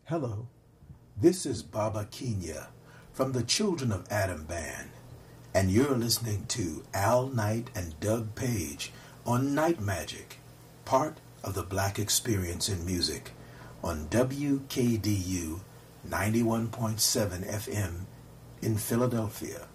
Hello, this is Baba Kenya from the Children of Adam Band, and you're listening to Al Knight and Doug Page on Night Magic, part of the Black Experience in Music, on WKDU 91.7 FM in Philadelphia.